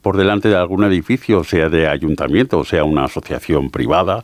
por delante de algún edificio, sea de ayuntamiento o sea una asociación privada,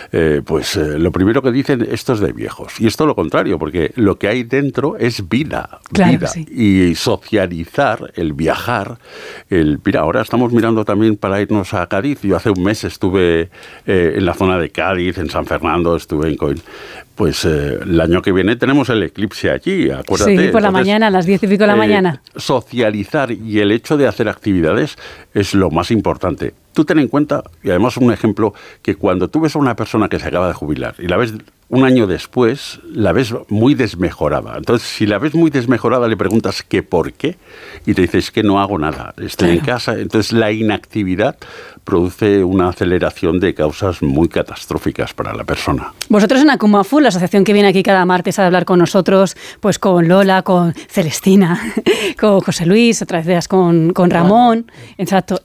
lo primero que dicen, esto es de viejos. Y esto es lo contrario, porque lo que hay dentro es vida. Claro, vida. Sí. Y socializar, el viajar, mira, ahora estamos mirando también para irnos a Cádiz. Yo hace un mes estuve en la zona de Cádiz, en San Fernando, estuve en Coín. Pues el año que viene tenemos el eclipse allí, acuérdate. Sí, por la mañana, a las 10:00 de la mañana. Socializar y el hecho de hacer actividades es lo más importante. Tú ten en cuenta, y además un ejemplo, que cuando tú ves a una persona que se acaba de jubilar y la ves un año después, la ves muy desmejorada. Entonces, si la ves muy desmejorada, le preguntas ¿qué por qué? Y te dices que no hago nada, estoy en casa. Entonces, la inactividad produce una aceleración de causas muy catastróficas para la persona. Vosotros en Akumafu, la asociación que viene aquí cada martes a hablar con nosotros, pues con Lola, con Celestina, con José Luis, otras veces con Ramón, exacto.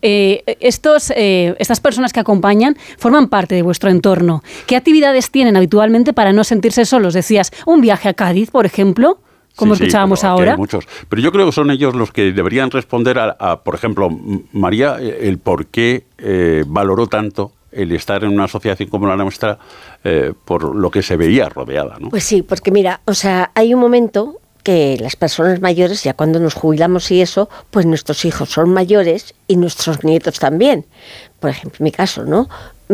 Estas personas que acompañan forman parte de vuestro entorno. ¿Qué actividades tienen habitualmente para no sentirse solos? Decías, un viaje a Cádiz, por ejemplo, como escuchábamos ahora. Hay muchos. Pero yo creo que son ellos los que deberían responder por ejemplo, María, el por qué valoró tanto el estar en una asociación como la nuestra por lo que se veía rodeada, ¿no? Pues sí, porque mira, hay un momento que las personas mayores, ya cuando nos jubilamos y eso, pues nuestros hijos son mayores y nuestros nietos también. Por ejemplo, en mi caso, ¿no?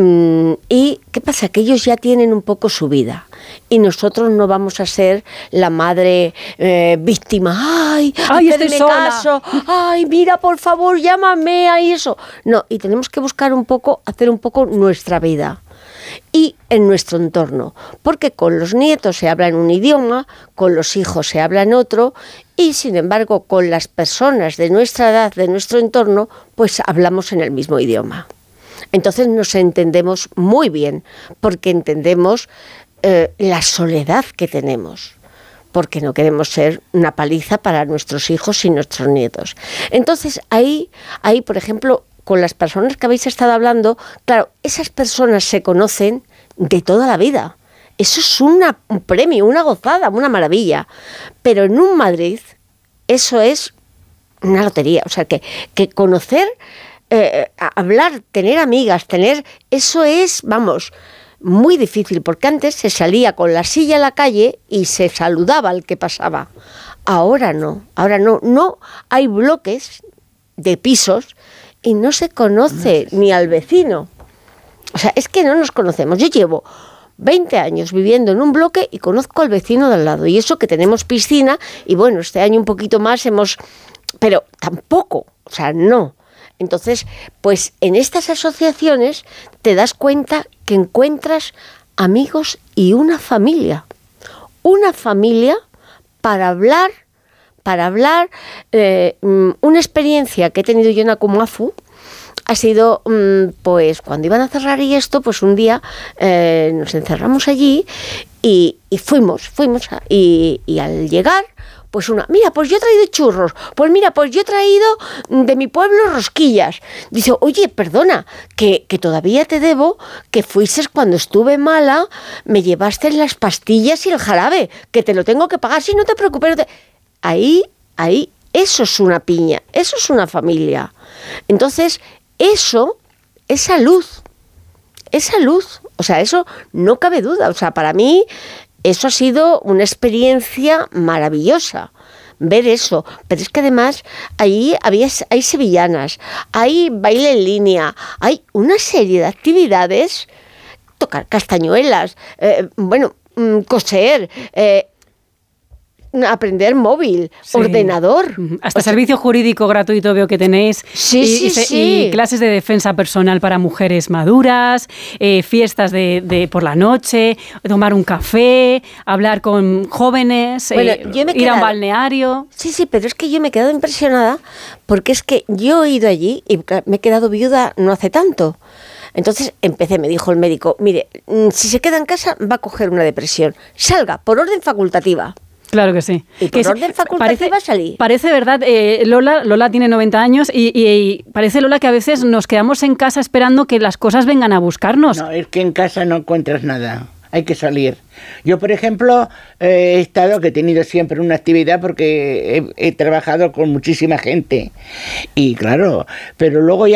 ¿Y qué pasa? Que ellos ya tienen un poco su vida y nosotros no vamos a ser la madre víctima. ¡Ay, estoy sola! Caso! ¡Ay, mira, por favor, llámame a eso! No, y tenemos que buscar hacer un poco nuestra vida y en nuestro entorno, porque con los nietos se habla en un idioma, con los hijos se habla en otro, y sin embargo con las personas de nuestra edad, de nuestro entorno, pues hablamos en el mismo idioma. Entonces nos entendemos muy bien, porque entendemos la soledad que tenemos, porque no queremos ser una paliza para nuestros hijos y nuestros nietos. Entonces ahí, por ejemplo, con las personas que habéis estado hablando, claro, esas personas se conocen de toda la vida. Eso es un premio, una gozada, una maravilla. Pero en un Madrid, eso es una lotería. O sea, que conocer, hablar, tener amigas, eso es, vamos, muy difícil, porque antes se salía con la silla a la calle y se saludaba al que pasaba. Ahora no hay bloques de pisos y no se conoce ni al vecino. O sea, es que no nos conocemos. Yo llevo 20 años viviendo en un bloque y conozco al vecino de al lado. Y eso que tenemos piscina, y bueno, este año un poquito más pero tampoco, o sea, no. Entonces, pues en estas asociaciones te das cuenta que encuentras amigos y una familia. Una familia para hablar. Una experiencia que he tenido yo en Akumafu ha sido, pues cuando iban a cerrar y esto, pues un día nos encerramos allí y fuimos y al llegar, pues mira, pues yo he traído churros, pues mira, pues yo he traído de mi pueblo rosquillas. Dice, oye, perdona, que todavía te debo, que fuiste cuando estuve mala, me llevaste las pastillas y el jarabe, que te lo tengo que pagar, si no te preocupes. Ahí, eso es una piña, eso es una familia. Entonces, eso es salud. O sea, eso no cabe duda. O sea, para mí, eso ha sido una experiencia maravillosa, ver eso. Pero es que además, hay sevillanas, hay baile en línea, hay una serie de actividades, tocar castañuelas, coser, aprender móvil, sí. Ordenador. Hasta servicio jurídico gratuito veo que tenéis. Sí. Y clases de defensa personal para mujeres maduras, fiestas de por la noche, tomar un café, hablar con jóvenes, ir a un balneario. Sí, pero es que yo me he quedado impresionada porque es que yo he ido allí y me he quedado viuda no hace tanto. Entonces me dijo el médico, mire, si se queda en casa va a coger una depresión. Salga, por orden facultativa. Claro que sí. Y por orden facultativa salí. Parece verdad, Lola tiene 90 años y parece, Lola, que a veces nos quedamos en casa esperando que las cosas vengan a buscarnos. No, es que en casa no encuentras nada. Hay que salir. Yo, por ejemplo, he tenido siempre una actividad porque he trabajado con muchísima gente. Y claro, pero luego ya